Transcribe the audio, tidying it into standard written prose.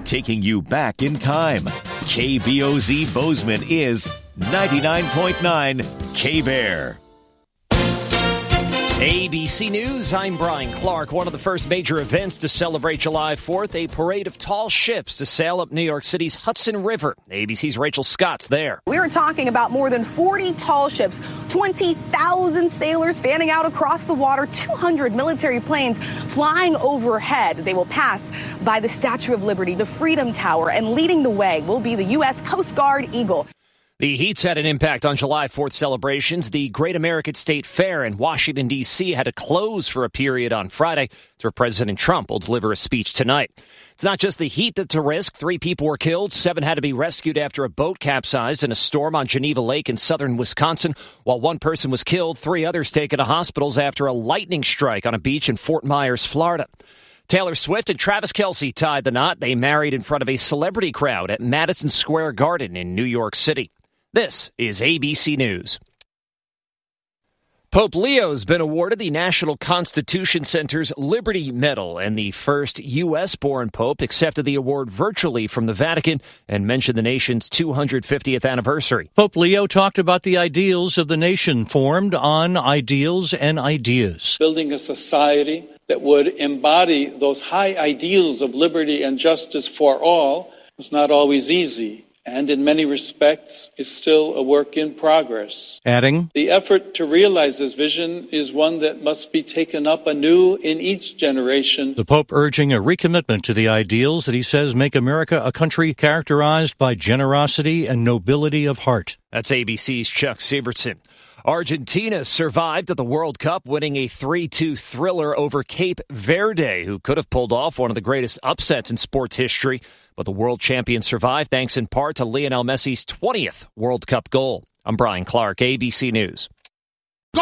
taking you back in time. KBOZ Bozeman is 99.9 K-Bear. ABC News, I'm Brian Clark. One of the first major events to celebrate July 4th, a parade of tall ships to sail up New York City's Hudson River. ABC's Rachel Scott's there. We were talking about more than 40 tall ships, 20,000 sailors fanning out across the water, 200 military planes flying overhead. They will pass by the Statue of Liberty, the Freedom Tower, and leading the way will be the U.S. Coast Guard Eagle. The heat's had an impact on July 4th celebrations. The Great American State Fair in Washington, D.C. had to close for a period on Friday, where President Trump will deliver a speech tonight. It's not just the heat that's a risk. 3 people were killed. 7 had to be rescued after a boat capsized in a storm on Geneva Lake in southern Wisconsin. While 1 person was killed, 3 others taken to hospitals after a lightning strike on a beach in Fort Myers, Florida. Taylor Swift and Travis Kelce tied the knot. They married in front of a celebrity crowd at Madison Square Garden in New York City. This is ABC News. Pope Leo has been awarded the National Constitution Center's Liberty Medal, and the first U.S.-born pope accepted the award virtually from the Vatican and mentioned the nation's 250th anniversary. Pope Leo talked about the ideals of the nation formed on ideals and ideas. Building a society that would embody those high ideals of liberty and justice for all was not always easy, and in many respects is still a work in progress. Adding, the effort to realize this vision is one that must be taken up anew in each generation. The Pope urging a recommitment to the ideals that he says make America a country characterized by generosity and nobility of heart. That's ABC's Chuck Sievertson. Argentina survived at the World Cup, winning a 3-2 thriller over Cape Verde, who could have pulled off one of the greatest upsets in sports history. But the world champions survived thanks in part to Lionel Messi's 20th World Cup goal. I'm Brian Clark, ABC News.